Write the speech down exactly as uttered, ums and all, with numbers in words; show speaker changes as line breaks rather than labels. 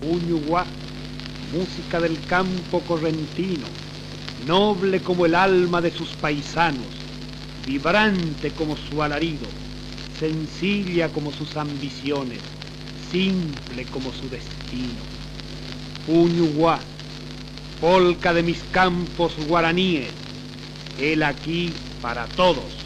Uñuguá, música del campo correntino, noble como el alma de sus paisanos, vibrante como su alarido, sencilla como sus ambiciones, simple como su destino. Uñuguá, polca de mis campos guaraníes, él aquí para todos.